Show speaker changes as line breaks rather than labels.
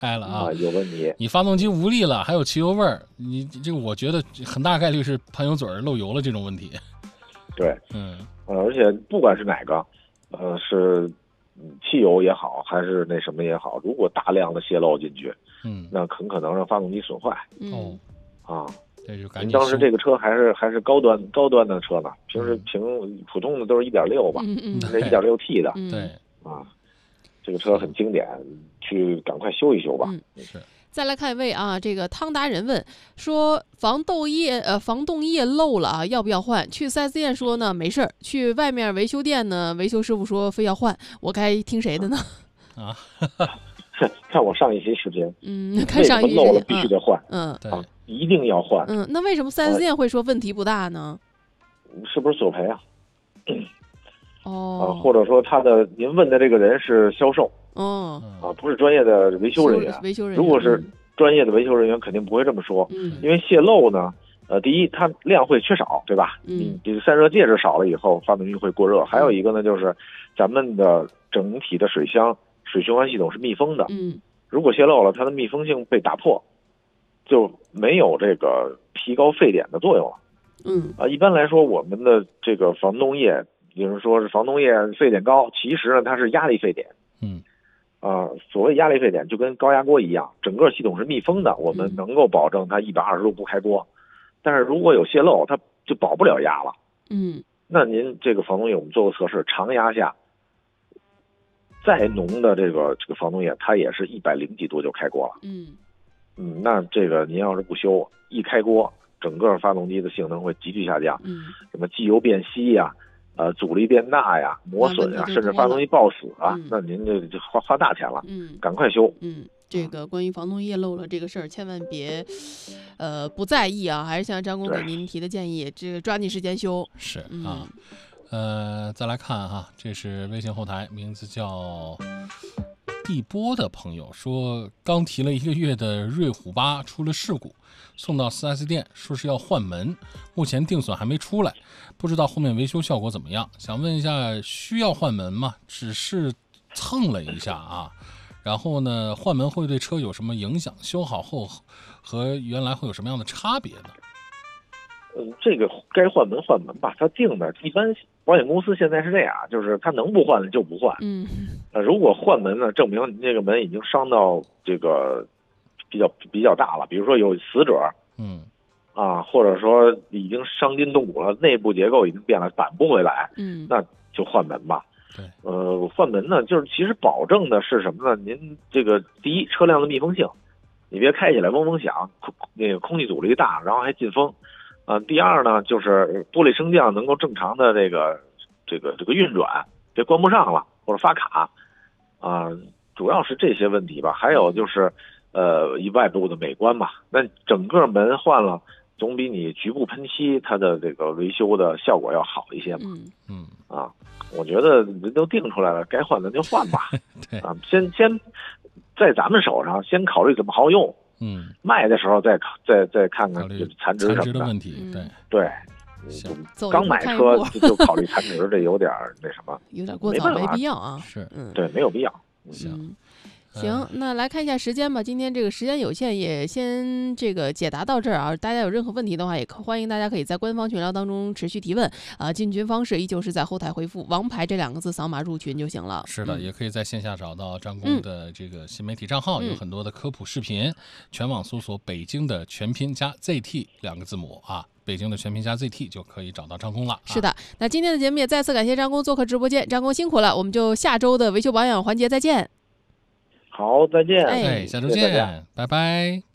开了啊，
有问题。
你发动机无力了，还有汽油味儿，你这个我觉得很大概率是喷油嘴漏油了这种问题。
对，而且不管是哪个，是汽油也好，还是那什么也好，如果大量的泄漏进去，那很可能让发动机损坏。
这就赶紧。
您当时这个车还是高端的车呢，平时普通的都是1.6吧，这 1.6T 的。
对
这个车很经典，去赶快修一修吧。
是。
再来看一位啊，这个汤达人问说，防冻液漏了啊，要不要换？去 4S 店说呢没事儿，去外面维修店呢，维修师傅说非要换，我该听谁的呢？
看我上一期视频，
看上一期
漏了必须得换，一定要换。
那为什么 4S 店会说问题不大呢？
是不是索赔啊？或者说您问的这个人是销售，不是专业的维修人员。如果是专业的维修人员，肯定不会这么说。因为泄漏呢，第一，它量会缺少，对吧？你这个散热介质少了以后，发动机会过热。还有一个呢，就是咱们的整体的水箱水循环系统是密封的。如果泄漏了，它的密封性被打破，就没有这个提高沸点的作用了。一般来说，我们的这个防冻液，有人说是防冻液沸点高，其实呢它是压力沸点。所谓压力沸点就跟高压锅一样，整个系统是密封的，我们能够保证它120度不开锅。但是如果有泄漏，它就保不了压了。那您这个防冻液我们做过测试，常压下，再浓的这个防冻液，它也是100几度就开锅了。那这个您要是不修，一开锅，整个发动机的性能会急剧下降。什么机油变稀呀，阻力变大呀，磨损呀，甚至发动机爆死啊，那您就花大钱了。赶快修。
这个关于防冻液漏了这个事儿，千万别不在意啊，还是像张工给您提的建议，这个抓紧时间修。
是啊。再来看哈，这是微信后台，名字叫地波的朋友说，刚提了1个月的瑞虎8出了事故，送到 4S 店说是要换门，目前定损还没出来，不知道后面维修效果怎么样，想问一下需要换门吗？只是蹭了一下啊，然后呢换门会对车有什么影响？修好后和原来会有什么样的差别呢？
这个该换门吧，它定的一般保险公司现在是这样，就是它能不换的就不换。如果换门呢，证明你这个门已经伤到这个比较大了，比如说有死褶，或者说已经伤筋动骨了，内部结构已经变了，扳不回来，那就换门吧。换门呢，就是其实保证的是什么呢？您这个第一，车辆的密封性，你别开起来嗡嗡响，那个空气阻力大，然后还进风。第二呢，就是玻璃升降能够正常的这个运转，别关不上了或者发卡，主要是这些问题吧。还有就是外部的美观嘛，那整个门换了，总比你局部喷漆它的这个维修的效果要好一些嘛。我觉得人都定出来了，该换的就换吧。先在咱们手上先考虑怎么好用。卖的时候再看看残值什么
的问题。
对，刚买车就考虑残值，这有点那什么，
有点过早，没必要啊。
是，
对，没有必要。
行，那来看一下时间吧。今天这个时间有限，也先这个解答到这儿啊。大家有任何问题的话，也欢迎大家可以在官方群聊当中持续提问啊。进群方式依旧是在后台回复"王牌"这2个字，扫码入群就行了。
是的，也可以在线下找到张工的这个新媒体账号，有很多的科普视频。全网搜索"北京的全拼加 ZT" 2个字母啊。北京的全拼加 ZT 就可以找到张工了。
是的，那今天的节目也再次感谢张工做客直播间，张工辛苦了，我们就下周的维修保养环节再见。
好，再见。
下周见，拜拜。